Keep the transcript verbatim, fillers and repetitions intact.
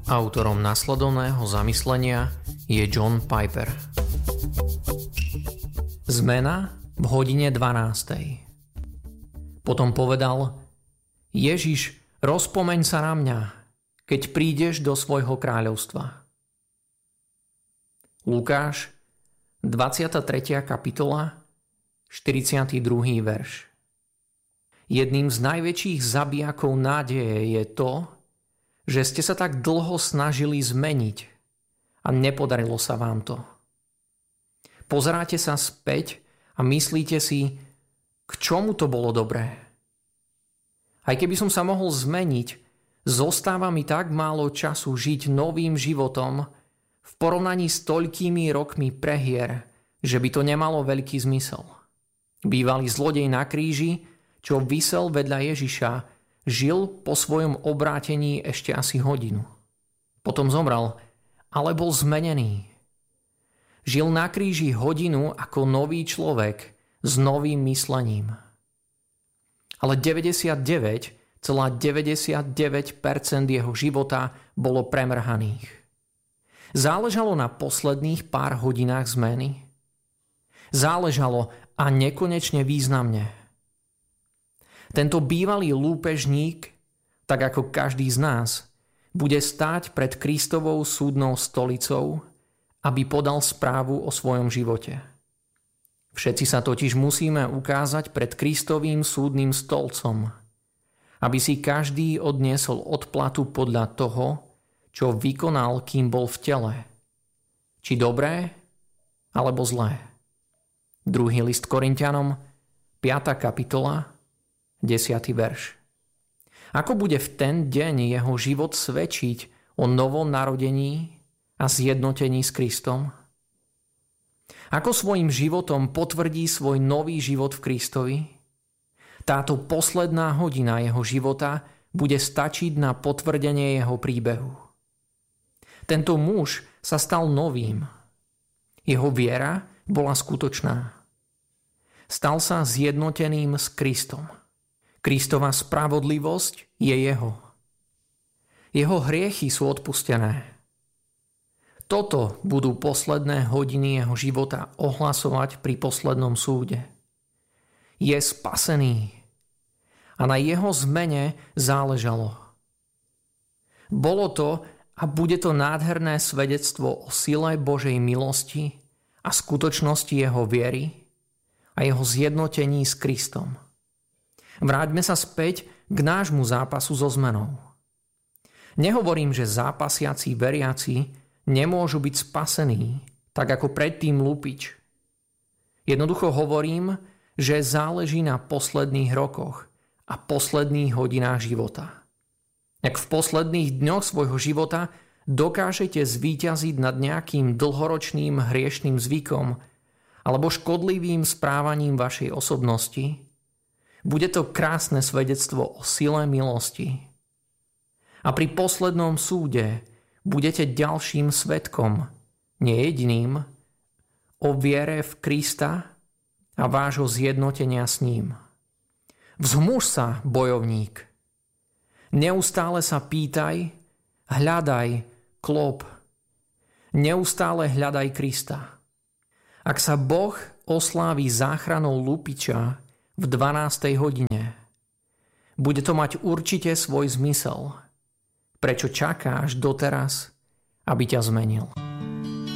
Autorom nasledovného zamyslenia je John Piper. Zmena v hodine dvanástej. Potom povedal: Ježiš, rozpomeň sa na mňa, keď prídeš do svojho kráľovstva. Lukáš, dvadsiata tretia kapitola, štyridsiaty druhý verš. Jedným z najväčších zabijakov nádeje je to, že ste sa tak dlho snažili zmeniť a nepodarilo sa vám to. Pozeráte sa späť a myslíte si, k čomu to bolo dobré. Aj keby som sa mohol zmeniť, zostáva mi tak málo času žiť novým životom v porovnaní s toľkými rokmi prehier, že by to nemalo veľký zmysel. Bývalý zlodej na kríži, čo visel vedľa Ježiša, žil po svojom obrátení ešte asi hodinu. Potom zomrel, ale bol zmenený. Žil na kríži hodinu ako nový človek s novým myslením. Ale deväťdesiatdeväť celá deväťdesiatdeväť percent jeho života bolo premrhaných. Záležalo na posledných pár hodinách zmeny. Záležalo a nekonečne významne. Tento bývalý lúpežník, tak ako každý z nás, bude stáť pred Kristovou súdnou stolicou, aby podal správu o svojom živote. Všetci sa totiž musíme ukázať pred Kristovým súdnym stolcom, aby si každý odniesol odplatu podľa toho, čo vykonal, kým bol v tele. Či dobré, alebo zlé. Druhý list Korinťanom, piata kapitola, desiaty verš. Ako bude v ten deň jeho život svedčiť o novom narodení a zjednotení s Kristom? Ako svojim životom potvrdí svoj nový život v Kristovi? Táto posledná hodina jeho života bude stačiť na potvrdenie jeho príbehu. Tento muž sa stal novým. Jeho viera bola skutočná. Stal sa zjednoteným s Kristom. Kristova spravodlivosť je jeho. Jeho hriechy sú odpustené. Toto budú posledné hodiny jeho života ohlasovať pri poslednom súde. Je spasený. A na jeho zmene záležalo. Bolo to a bude to nádherné svedectvo o sile Božej milosti a skutočnosti jeho viery a jeho zjednotení s Kristom. Vráťme sa späť k nášmu zápasu so zmenou. Nehovorím, že zápasiaci veriaci nemôžu byť spasení, tak ako predtým lupič. Jednoducho hovorím, že záleží na posledných rokoch a posledných hodinách života. Ak v posledných dňoch svojho života dokážete zvíťaziť nad nejakým dlhoročným hriešným zvykom alebo škodlivým správaním vašej osobnosti, bude to krásne svedectvo o sile milosti. A pri poslednom súde budete ďalším svedkom, nie jediným, o viere v Krista a vášho zjednotenia s ním. Vzmuž sa, bojovník. Neustále sa pýtaj, hľadaj, klop. Neustále hľadaj Krista. Ak sa Boh oslávi záchranou lupiča v dvanástej hodine, bude to mať určite svoj zmysel. Prečo čakáš doteraz, aby ťa zmenil?